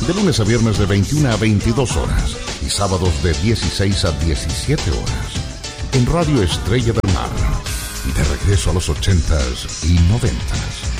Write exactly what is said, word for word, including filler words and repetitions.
de lunes a viernes de veintiuna a veintidós horas y sábados de dieciséis a diecisiete horas. En Radio Estrella del Mar, de regreso a los ochentas y noventas.